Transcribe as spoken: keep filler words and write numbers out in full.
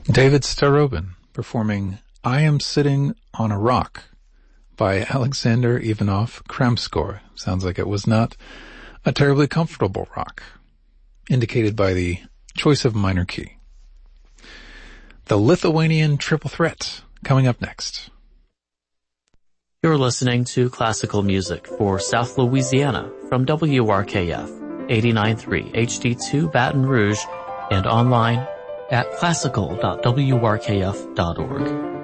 David Starobin performing I Am Sitting on a Rock by Alexander Ivanov Kramskor. Sounds like it was not a terribly comfortable rock, indicated by the choice of minor key. The Lithuanian Triple Threat coming up next. You're listening to classical music for South Louisiana from W R K F eighty-nine point three H D two Baton Rouge and online at classical dot w r k f dot org.